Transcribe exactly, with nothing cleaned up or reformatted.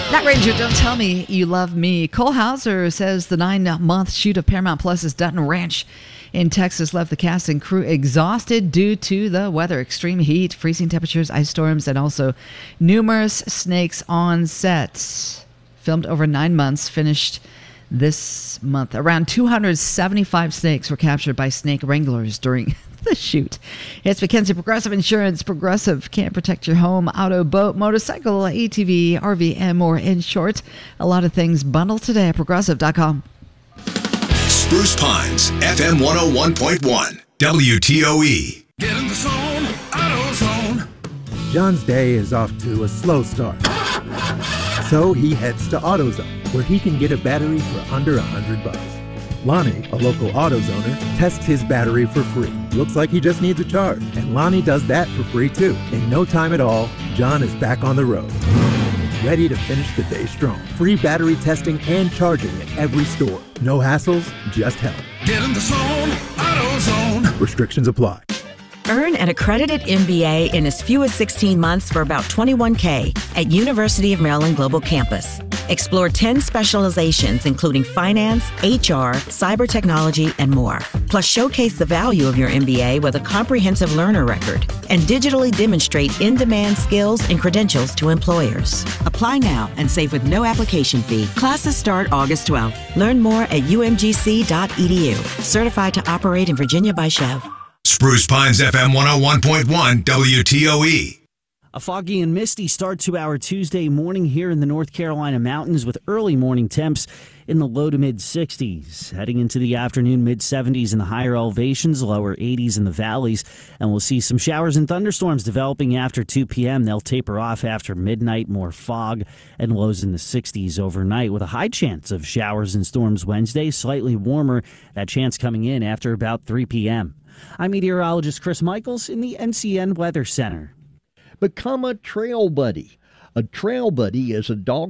That Ranger, don't tell me you love me. Cole Hauser says the nine-month shoot of Paramount Plus's Dutton Ranch in Texas left the cast and crew exhausted due to the weather, extreme heat, freezing temperatures, ice storms, and also numerous snakes on set. Filmed over nine months, finished this month. Around two hundred seventy-five snakes were captured by snake wranglers during the shoot. It's Mackenzie Progressive Insurance. Progressive can't protect your home, auto, boat, motorcycle, A T V, R V, and more. In short, a lot of things bundled today at progressive dot com. Spruce Pines, F M one oh one point one, W T O E. Get in the zone, AutoZone. John's day is off to a slow start. So he heads to AutoZone, where he can get a battery for under a hundred bucks. Lonnie, a local AutoZoner, tests his battery for free. Looks like he just needs a charge, and Lonnie does that for free too. In no time at all, John is back on the road, ready to finish the day strong. Free battery testing and charging at every store. No hassles, just help. Get in the zone, AutoZone. Restrictions apply. Earn an accredited M B A in as few as sixteen months for about twenty-one thousand dollars at University of Maryland Global Campus. Explore ten specializations, including finance, H R, cyber technology, and more. Plus, showcase the value of your M B A with a comprehensive learner record and digitally demonstrate in-demand skills and credentials to employers. Apply now and save with no application fee. Classes start August twelfth. Learn more at u m g c dot e d u. Certified to operate in Virginia by Chev. Spruce Pines, F M one oh one point one, W T O E. A foggy and misty start to our Tuesday morning here in the North Carolina mountains with early morning temps in the low to mid sixties. Heading into the afternoon, mid seventies in the higher elevations, lower eighties in the valleys. And we'll see some showers and thunderstorms developing after two p.m. They'll taper off after midnight, more fog and lows in the sixties overnight with a high chance of showers and storms Wednesday, slightly warmer. That chance coming in after about three p.m. I'm meteorologist Chris Michaels in the N C N Weather Center. Become a trail buddy. A trail buddy is a dog